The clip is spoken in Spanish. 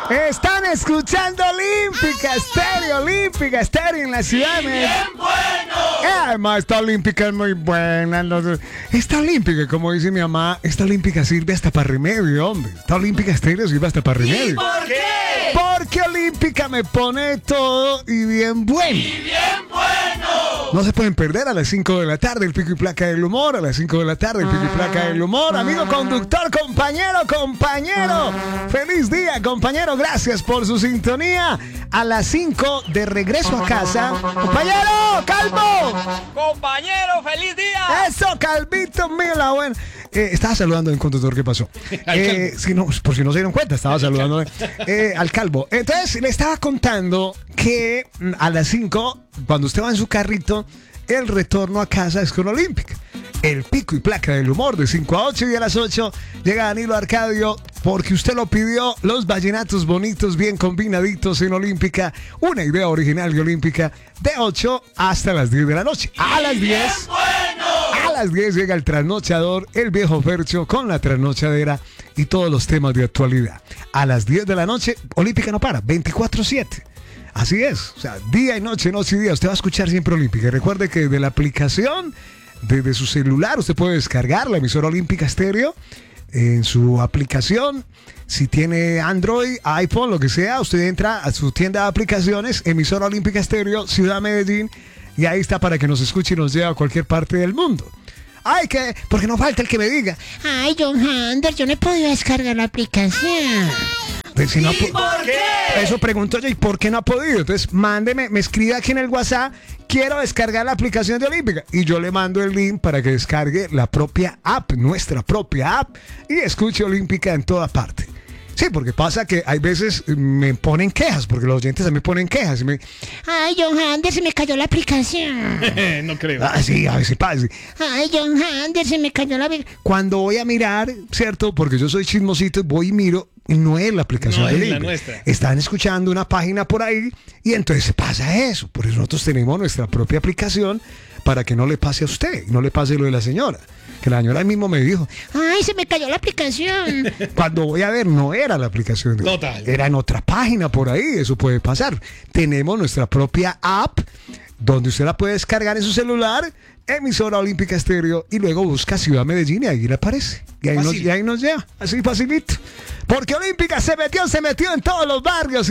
Están escuchando Olímpica Estéreo en la ciudad de Medellín. ¡Bien bueno! Además, esta Olímpica es muy buena. Esta Olímpica, como dice mi mamá, esta Olímpica sirve hasta para remedio, hombre. Esta Olímpica Estéreo sirve hasta para remedio. ¿Y por qué? Porque Olímpica me pone todo y bien bueno. ¡Y bien bueno! No se pueden perder a las 5 de la tarde el pico y placa del humor. A las 5 de la tarde el pico y placa del humor. Amigo conductor, compañero. Feliz día, compañero. Gracias por su sintonía. A las 5 de regreso a casa. Compañero, Calvo. Compañero, feliz día. Eso, Calvito, mío, la buena. Estaba saludando a un conductor, ¿qué pasó? Por si no se dieron cuenta, estaba saludando al Calvo. Entonces, le estaba contando que a las 5, cuando usted va en su carrito, el retorno a casa es con Olímpica. El pico y placa del humor de 5 a 8 y a las 8 llega Danilo Arcadio porque usted lo pidió, los vallenatos bonitos, bien combinaditos en Olímpica, una idea original de Olímpica de 8 hasta las 10 de la noche. A las 10, a las 10 llega el trasnochador, el viejo Fercho con la trasnochadera y todos los temas de actualidad. A las 10 de la noche, Olímpica no para, 24/7. Así es, o sea, día y noche, noche y día, usted va a escuchar siempre Olímpica. Y recuerde que de la aplicación, desde su celular, usted puede descargar la emisora Olímpica Estéreo en su aplicación. Si tiene Android, iPhone, lo que sea, usted entra a su tienda de aplicaciones, emisora Olímpica Estéreo, Ciudad Medellín, y ahí está para que nos escuche y nos lleve a cualquier parte del mundo. Ay, que, porque no falta el que me diga, ay, John Hander, yo no he podido descargar la aplicación. Si no, ¿Y por qué? eso pregunto yo, ¿y por qué no ha podido? Entonces, mándeme, me escribe aquí en el WhatsApp, quiero descargar la aplicación de Olímpica. Y yo le mando el link para que descargue la propia app, nuestra propia app, y escuche Olímpica en toda parte. Sí, porque pasa que hay veces me ponen quejas, porque los oyentes también ponen quejas. Ay, John Hander, se me cayó la aplicación. No creo. Sí, a veces pasa. Ay, John Hander, se me cayó la aplicación. Cuando voy a mirar, ¿cierto? Porque yo soy chismosito, voy y miro, y no es la aplicación No de es la Olímpica. nuestra. Están escuchando una página por ahí, y entonces pasa eso. Por eso nosotros tenemos nuestra propia aplicación, para que no le pase a usted, no le pase lo de la señora. Que la señora mismo me dijo, Ay, se me cayó la aplicación. cuando voy a ver, no era la aplicación. Total. Era en otra página por ahí, eso puede pasar. Tenemos nuestra propia app, donde usted la puede descargar en su celular, emisora Olímpica Estéreo, y luego busca Ciudad Medellín y ahí le aparece. Y ahí nos lleva, así facilito. Porque Olímpica se metió en todos los barrios.